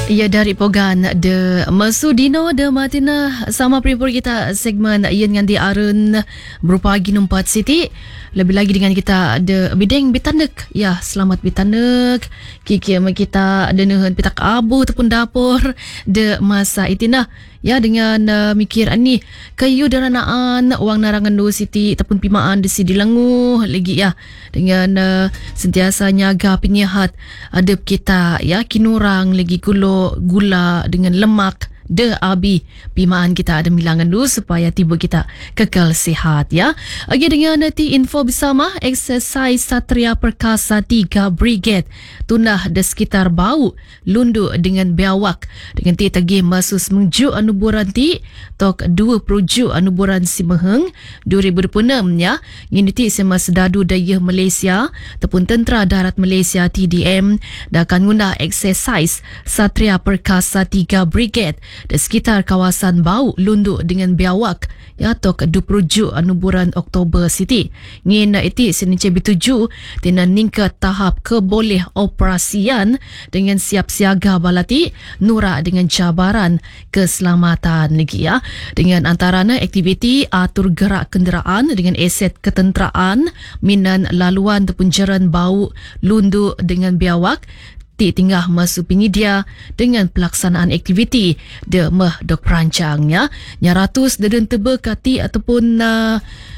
Ya, dari Pogan de Masudino de Martina sama pribur kita segmen Ian dengan di Arun berupa lagi numpat Siti. Lebih lagi dengan kita ada bideng bitanek. Ya, selamat bitanek. Kiki kita ada nehan pitak abu ataupun dapur de masa itina. Ya, dengan mikir ni kayu daranaan wang narangan do Siti ataupun pimaan di sidi langu lagi ya, dengan sentiasa nyaga penyihat adab kita ya, kinurang lagi gula dengan lemak de abi pimaan kita ada milangan dulu supaya tiba kita kekal sihat ya. Lagi dengan nanti info bersama exercise Satria Perkasa 3 Brigade tunah de sekitar bau lundu dengan biawak dengan ti tagi masus mengju anuburan ti tok 2 proju anuburan Simeheng 2026 ya. Ini ti sema sedadu daya Malaysia ataupun Tentera Darat Malaysia TDM dah akan guna exercise Satria Perkasa 3 Brigade di sekitar kawasan Bau Lundu dengan Biawak ya tok 20 anuburan Oktober Siti. Ngin iti senice bituju tina ningkat tahap keboleh operasian dengan siap siaga balati nura dengan cabaran keselamatan lagi ya. Dengan antaranya aktiviti atur gerak kenderaan dengan aset ketenteraan minan laluan ataupun jaran Bau Lundu dengan Biawak ti tinggal masuk penyedia dengan pelaksanaan aktiviti de meh dok perancang ya. Nya ratus deden tebe kati ataupun